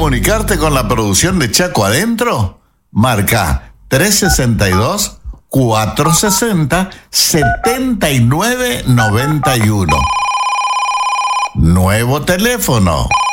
comunicarte con la producción de Chaco Adentro? Marca 362-460-7991. Nuevo teléfono